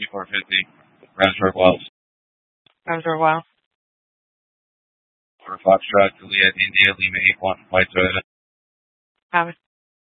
450, Ramsburg Wells. Ramsburg Wells. For Foxtrot, Juliet, India, Lima 81, White Toyota. Have it.